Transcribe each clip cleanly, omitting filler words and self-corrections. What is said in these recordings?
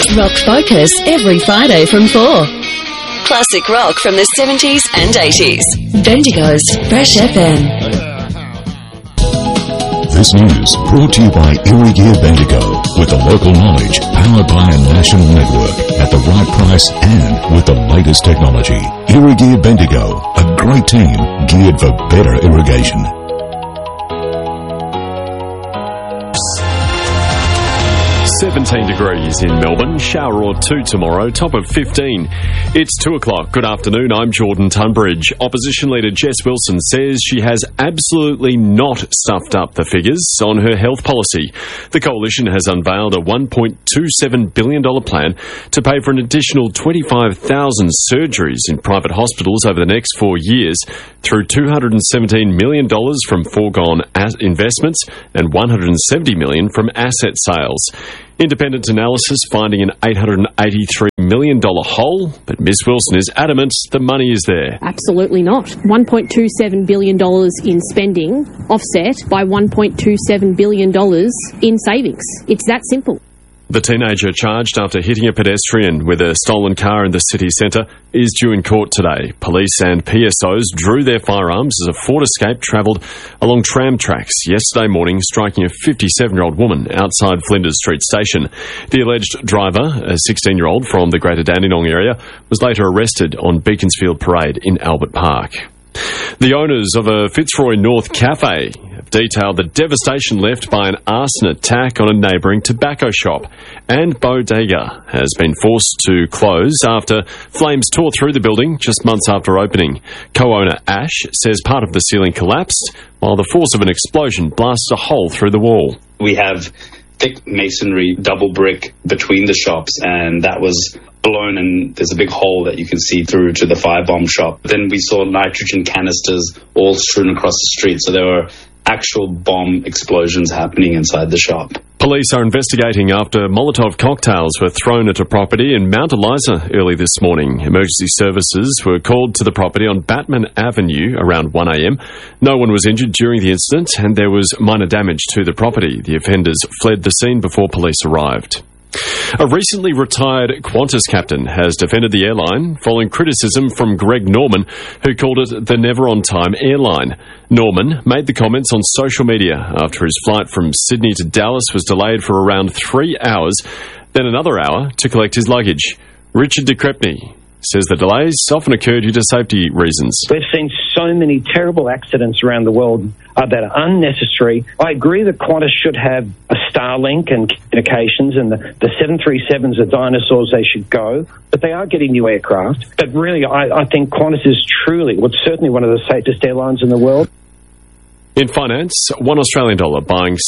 Rock Focus every Friday from 4. Classic rock from the 70s and 80s. Bendigo's Fresh FM. This news brought to you by Irrigear Bendigo, with the local knowledge powered by a national network at the right price and with the latest technology. Irrigear Bendigo, a great team geared for better irrigation. 17 degrees in Melbourne, shower or two tomorrow, top of 15. It's 2 o'clock. Good afternoon, I'm Jordan Tunbridge. Opposition leader Jess Wilson says she has absolutely not stuffed up the figures on her health policy. The coalition has unveiled a $1.27 billion plan to pay for an additional 25,000 surgeries in private hospitals over the next 4 years through $217 million from foregone investments and $170 million from asset sales. Independent analysis finding an $883 million hole, but Ms Wilson is adamant the money is there. Absolutely not. $1.27 billion in spending offset by $1.27 billion in savings. It's that simple. The teenager charged after hitting a pedestrian with a stolen car in the city centre is due in court today. Police and PSOs drew their firearms as a Ford Escape travelled along tram tracks yesterday morning, striking a 57-year-old woman outside Flinders Street Station. The alleged driver, a 16-year-old from the Greater Dandenong area, was later arrested on Beaconsfield Parade in Albert Park. The owners of a Fitzroy North cafe have detailed the devastation left by an arson attack on a neighbouring tobacco shop, and Bodega has been forced to close after flames tore through the building just months after opening. Co-owner Ash says part of the ceiling collapsed while the force of an explosion blasted a hole through the wall. We have thick masonry, double brick between the shops, and that was blown, and there's a big hole that you can see through to the firebomb shop. Then we saw nitrogen canisters all strewn across the street, so there were actual bomb explosions happening inside the shop. Police are investigating after Molotov cocktails were thrown at a property in Mount Eliza early this morning. Emergency services were called to the property on Batman Avenue around 1 a.m. No one was injured during the incident, and there was minor damage to the property. The offenders fled the scene before police arrived. A recently retired Qantas captain has defended the airline following criticism from Greg Norman, who called it the never-on-time airline. Norman made the comments on social media after his flight from Sydney to Dallas was delayed for around 3 hours, then another hour to collect his luggage. Richard de Crepney says the delays often occur due to safety reasons. We've seen so many terrible accidents around the world that are unnecessary. I agree that Qantas should have a Starlink and communications, and the 737s are dinosaurs, they should go, but they are getting new aircraft. But really, I think Qantas is certainly one of the safest airlines in the world. In finance, $1 Australian dollar buying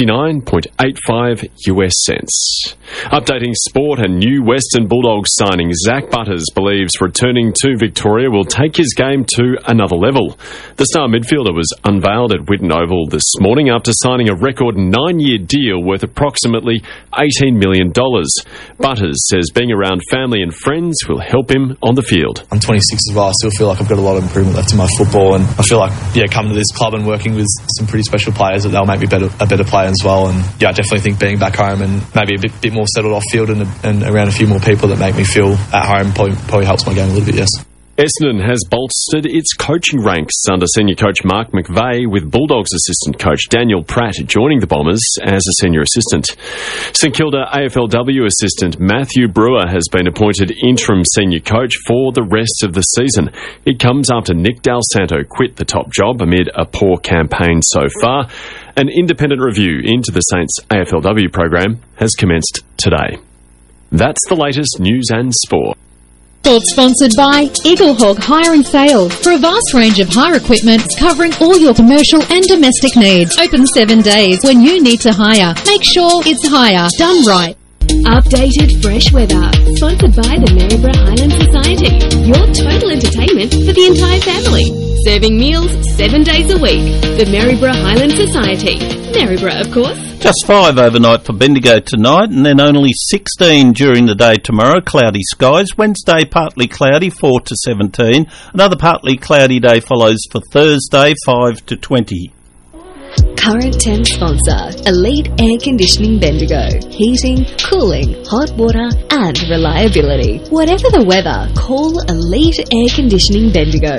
69.85 US cents. Updating sport, and new Western Bulldogs signing Zach Butters believes returning to Victoria will take his game to another level. The star midfielder was unveiled at Whitten Oval this morning after signing a record 9-year deal worth approximately $18 million. Butters says being around family and friends will help him on the field. I'm 26 as well. I still feel like I've got a lot of improvement left in my football, and I feel like, coming to this club and working with some pretty special players, that they'll make me a better player as well. And I definitely think being back home and maybe a bit more settled off field and around a few more people that make me feel at home probably helps my game a little bit, yes. Essendon has bolstered its coaching ranks under senior coach Mark McVeigh, with Bulldogs assistant coach Daniel Pratt joining the Bombers as a senior assistant. St Kilda AFLW assistant Matthew Brewer has been appointed interim senior coach for the rest of the season. It comes after Nick Dal Santo quit the top job amid a poor campaign so far. An independent review into the Saints AFLW program has commenced today. That's the latest news and sport. Sponsored by Eaglehawk Hire and Sale. For a vast range of hire equipment covering all your commercial and domestic needs. Open 7 days. When you need to hire, make sure it's hire done right. Updated fresh weather. Sponsored by the Maryborough Highland Society. Your total entertainment for the entire family. Serving meals 7 days a week. The Maryborough Highland Society. Maryborough, of course. Just 5 overnight for Bendigo tonight, and then only 16 during the day tomorrow. Cloudy skies. Wednesday, partly cloudy, 4 to 17. Another partly cloudy day follows for Thursday, 5 to 20. Current 10 sponsor, Elite Air Conditioning Bendigo. Heating, cooling, hot water and reliability. Whatever the weather, call Elite Air Conditioning Bendigo.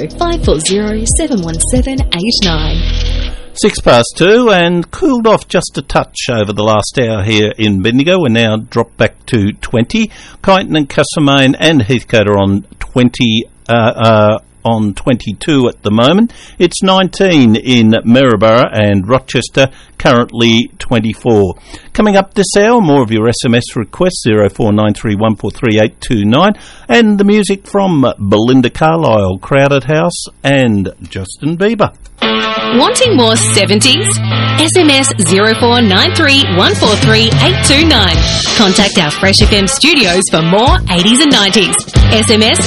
540-717-89. 2:06 and cooled off just a touch over the last hour here in Bendigo. We're now dropped back to 20. Kyneton and Castlemaine and Heathcote are on 20, on 22 at the moment. It's 19 in Maryborough and Rochester, currently 24. Coming up this hour, more of your SMS requests, 0493143829, and the music from Belinda Carlisle, Crowded House and Justin Bieber. Wanting more 70s? SMS 0493143829. Contact our Fresh FM studios for more 80s and 90s. SMS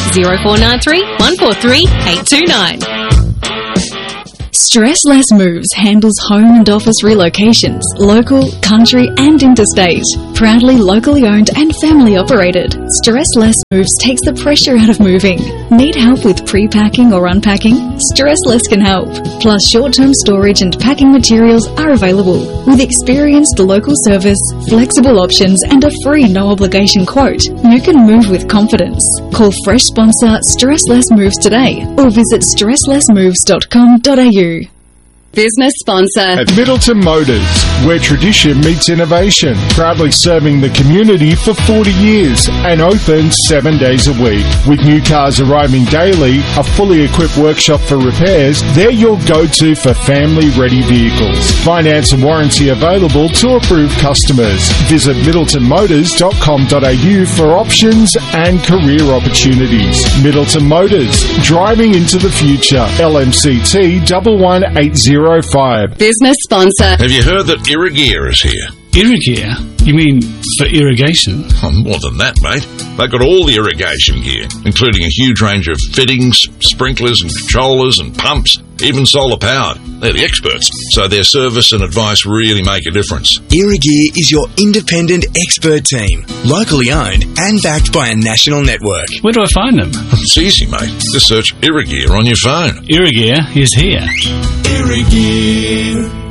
0493143829. Stress Less Moves handles home and office relocations, local, country and interstate. Proudly locally owned and family operated, Stress Less Moves takes the pressure out of moving. Need help with pre-packing or unpacking? Stress Less can help. Plus short-term storage and packing materials are available. With experienced local service, flexible options and a free no-obligation quote, you can move with confidence. Call Fresh sponsor Stress Less Moves today or visit stresslessmoves.com.au. Business sponsor at Middleton Motors, where tradition meets innovation, proudly serving the community for 40 years and open 7 days a week. With new cars arriving daily, a fully equipped workshop for repairs, they're your go-to for family-ready vehicles. Finance and warranty available to approved customers. Visit middletonmotors.com.au for options and career opportunities. Middleton Motors, driving into the future. LMCT 11805. Business sponsor. Have you heard that Irrigear is here? Irrigear? You mean for irrigation? Oh, more than that, mate. They've got all the irrigation gear, including a huge range of fittings, sprinklers and controllers and pumps, even solar powered. They're the experts, so their service and advice really make a difference. Irrigear is your independent expert team, locally owned and backed by a national network. Where do I find them? It's easy, mate. Just search Irrigear on your phone. Irrigear is here. Irrigear.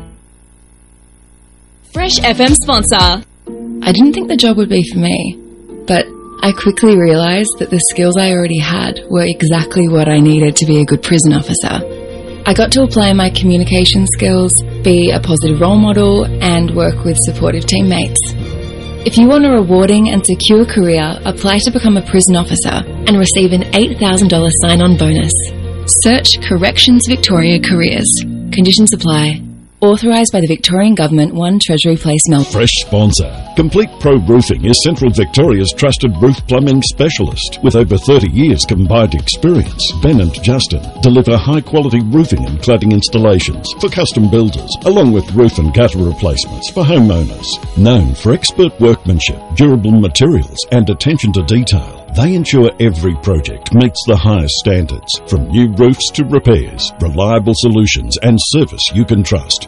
Fresh FM sponsor. I didn't think the job would be for me, but I quickly realised that the skills I already had were exactly what I needed to be a good prison officer. I got to apply my communication skills, be a positive role model, and work with supportive teammates. If you want a rewarding and secure career, apply to become a prison officer and receive an $8,000 sign-on bonus. Search Corrections Victoria Careers. Conditions apply. Authorised by the Victorian Government, 1 Treasury Place, Melbourne. Fresh sponsor. Complete Pro Roofing is Central Victoria's trusted roof plumbing specialist. With over 30 years combined experience, Ben and Justin deliver high-quality roofing and cladding installations for custom builders, along with roof and gutter replacements for homeowners. Known for expert workmanship, durable materials and attention to detail, they ensure every project meets the highest standards. From new roofs to repairs, reliable solutions and service you can trust.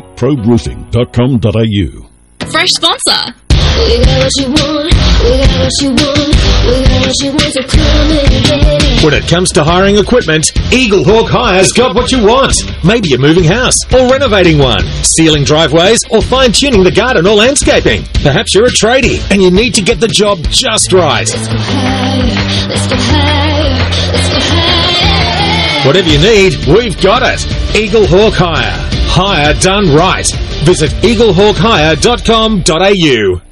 CompleteProRoofing.com.au. Fresh sponsor. We got what you want, we got what you want, we got what you want, so come and get it. When it comes to hiring equipment, Eagle Hawk Hire's got what you want. Maybe a moving house or renovating one, sealing driveways or fine-tuning the garden or landscaping. Perhaps you're a tradie and you need to get the job just right. Let's go higher, let's go higher, let's go higher. Whatever you need, we've got it. Eagle Hawk Hire. Hire done right. Visit eaglehawkhire.com.au.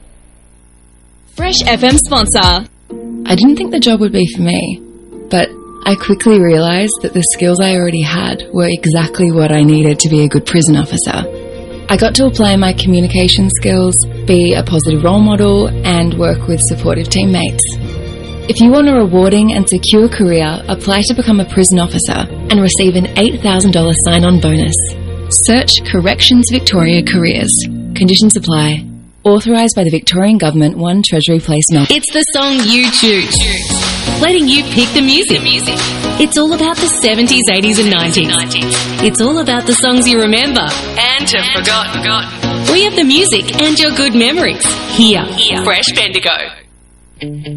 Fresh FM sponsor. I didn't think the job would be for me, but I quickly realised that the skills I already had were exactly what I needed to be a good prison officer. I got to apply my communication skills, be a positive role model, and work with supportive teammates. If you want a rewarding and secure career, apply to become a prison officer and receive an $8,000 sign-on bonus. Search Corrections Victoria Careers. Conditions apply. Authorised by the Victorian Government, 1 Treasury Place, Melbourne. It's the song you choose, letting you pick the music. It's all about the 70s, 80s and 90s. It's all about the songs you remember and have forgotten. We have the music and your good memories here. Fresh Bendigo.